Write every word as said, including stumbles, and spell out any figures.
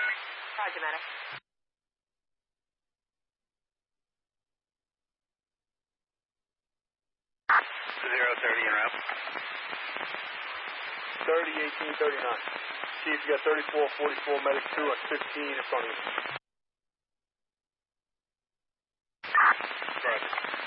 Roger, medic. Zero thirty en route. thirty, eighteen, thirty-nine. Chief, you got thirty-four, forty-four, medic two at fifteen in front of you. Roger.